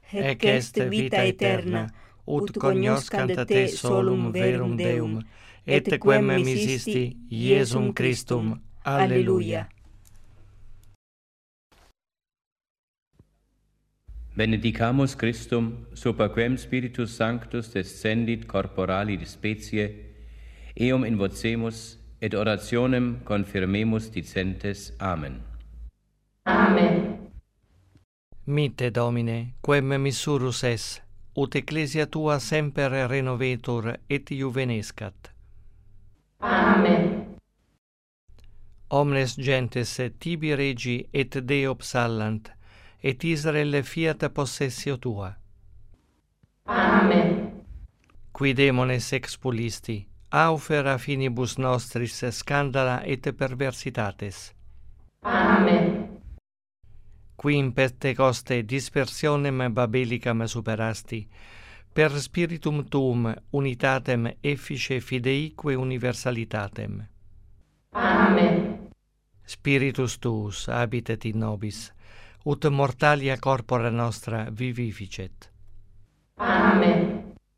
ec est vita aeterna, ut cognoscant te solum verum Deum, et quem misisti Iesum Christum. Alleluia. Benedicamus Christum, super quem Spiritus Sanctus descendit corporali specie, eum invocemus et orationem confirmemus dicentes. Amen. Amen. Mitte, Domine, quem missurus es, ut ecclesia tua semper renovetur et juvenescat. Amen. Omnes gentes tibi regi et Deo psallant, et Israel fiat possessio tua. Amen. Qui demones expulisti, aufera finibus nostris scandala et perversitates. Amen. Qui in Pentecoste dispersionem Babelicam superasti, per spiritum tuum unitatem effice fideique universalitatem. Amen. Spiritus tuus habitet in nobis, ut mortalia corpora nostra vivificet. Amen.